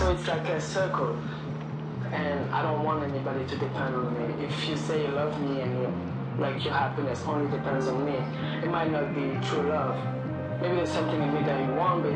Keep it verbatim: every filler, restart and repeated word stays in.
So it's like a circle, and I don't want anybody to depend on me. If you say you love me and you, like your happiness only depends on me, it might not be true love. Maybe there's something in me that you want, but